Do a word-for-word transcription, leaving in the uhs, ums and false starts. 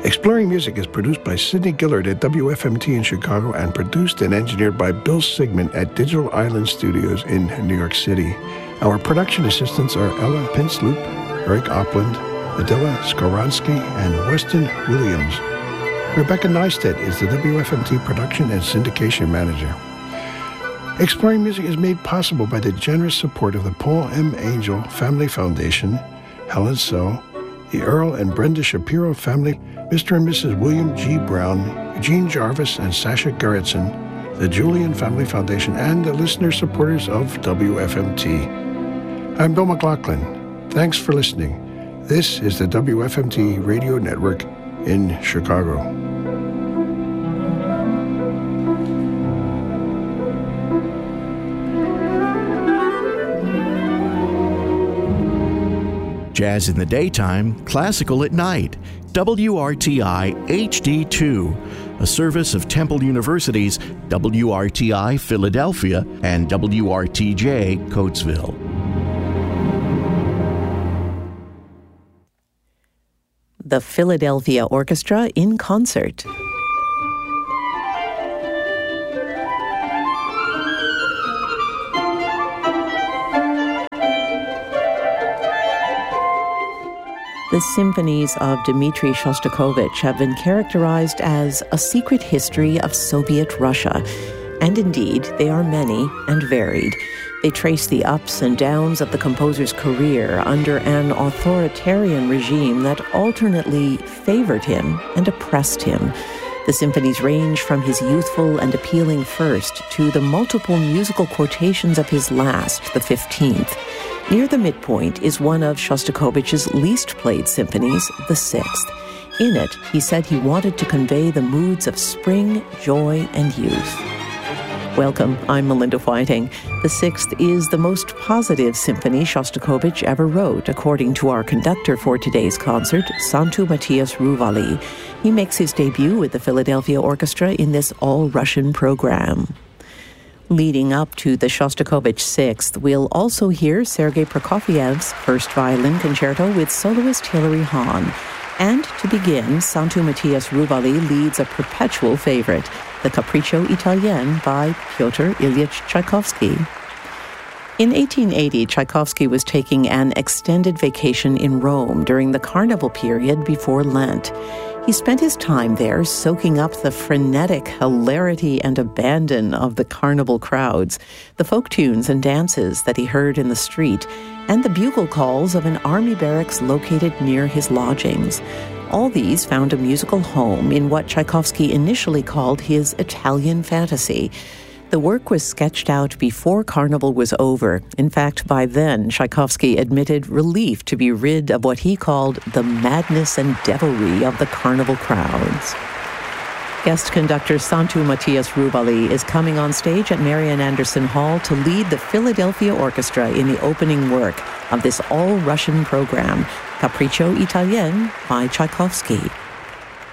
Exploring Music is produced by Sidney Gillard at W F M T in Chicago and produced and engineered by Bill Sigmund at Digital Island Studios in New York City. Our production assistants are Ella Pinsloop, Eric Opland, Adela Skoronsky, and Weston Williams. Rebecca Neistat is the W F M T production and syndication manager. Exploring Music is made possible by the generous support of the Paul M. Angel Family Foundation, Helen So, the Earl and Brenda Shapiro family, Mister and Missus William G. Brown, Eugene Jarvis, and Sasha Gerritsen, the Julian Family Foundation, and the listener supporters of W F M T. I'm Bill McLaughlin. Thanks for listening. This is the W F M T Radio Network in Chicago. Jazz in the daytime, classical at night. W R T I H D two, a service of Temple University's W R T I Philadelphia and W R T J Coatesville. The Philadelphia Orchestra in concert. The symphonies of Dmitri Shostakovich have been characterized as a secret history of Soviet Russia. And indeed, they are many and varied. They trace the ups and downs of the composer's career under an authoritarian regime that alternately favored him and oppressed him. The symphonies range from his youthful and appealing first to the multiple musical quotations of his last, the fifteenth. Near the midpoint is one of Shostakovich's least played symphonies, the sixth. In it, he said he wanted to convey the moods of spring, joy, and youth. Welcome, I'm Melinda Whiting. The sixth is the most positive symphony Shostakovich ever wrote, according to our conductor for today's concert, Santu Matthias Ruvali. He makes his debut with the Philadelphia Orchestra in this all-Russian program. Leading up to the Shostakovich Sixth, we'll also hear Sergei Prokofiev's first violin concerto with soloist Hilary Hahn. And to begin, Santu Matthias Ruvali leads a perpetual favorite, the Capriccio Italien by Pyotr Ilyich Tchaikovsky. In eighteen eighty, Tchaikovsky was taking an extended vacation in Rome during the Carnival period before Lent. He spent his time there soaking up the frenetic hilarity and abandon of the carnival crowds, the folk tunes and dances that he heard in the street, and the bugle calls of an army barracks located near his lodgings. All these found a musical home in what Tchaikovsky initially called his Italian fantasy. The work was sketched out before Carnival was over. In fact, by then, Tchaikovsky admitted relief to be rid of what he called the madness and devilry of the Carnival crowds. Guest conductor Santu Matthias Ruvali is coming on stage at Marian Anderson Hall to lead the Philadelphia Orchestra in the opening work of this all-Russian program, Capriccio Italien by Tchaikovsky.